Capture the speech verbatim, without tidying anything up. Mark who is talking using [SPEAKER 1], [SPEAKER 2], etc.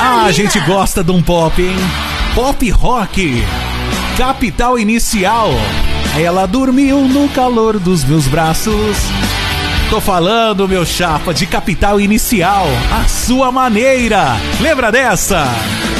[SPEAKER 1] Ah, a gente gosta de um pop, hein? Pop rock. Capital Inicial. Ela dormiu no calor dos meus braços. Tô falando, meu chapa, de Capital Inicial. A sua maneira. Lembra dessa?